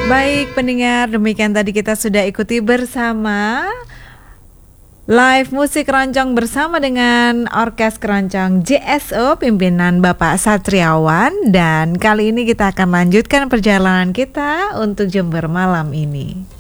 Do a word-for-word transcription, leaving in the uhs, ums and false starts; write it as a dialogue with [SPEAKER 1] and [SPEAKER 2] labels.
[SPEAKER 1] Baik pendengar, demikian tadi kita sudah ikuti bersama live musik keroncong bersama dengan Orkes Keroncong J S O pimpinan Bapak Satriawan. Dan kali ini kita akan lanjutkan perjalanan kita untuk Jember malam ini.